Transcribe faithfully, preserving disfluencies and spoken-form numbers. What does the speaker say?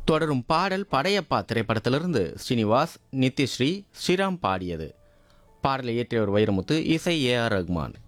தொடரும் பாடல் படையப்பா திரைப்படத்திலிருந்து ஸ்ரீனிவாஸ், நித்யஸ்ரீ, ஸ்ரீராம் பாடியது. பாடலை இயற்றியவர் வைரமுத்து, இசை ஏ ஆர் ரஹ்மான்.